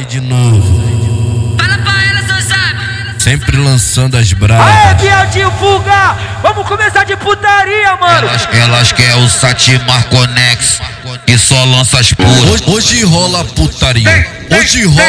de novo. Fala pra ela, seu sabe. Sempre lançando as brabas. Aê, Bieltinho, fuga! Vamos começar de putaria, mano! Elas quer o Satimar Conex, que só lança as puras. Hoje rola putaria. Hoje rola